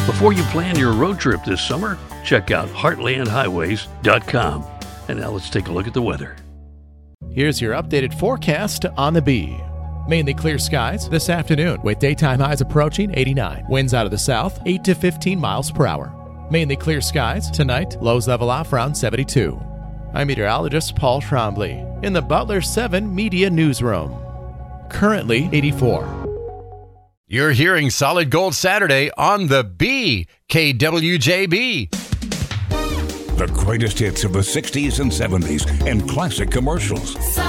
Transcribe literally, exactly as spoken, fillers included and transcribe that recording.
Before you plan your road trip this summer, check out heartland highways dot com. And now let's take a look at the weather. Here's your updated forecast on the Bee. Mainly clear skies this afternoon with daytime highs approaching eighty-nine. Winds out of the south, eight to fifteen miles per hour. Mainly clear skies tonight, lows level off around seventy-two. I'm meteorologist Paul Trombley in the Butler seven Media Newsroom. Currently eighty-four. You're hearing Solid Gold Saturday on the B, K W J B. The greatest hits of the sixties and seventies and classic commercials.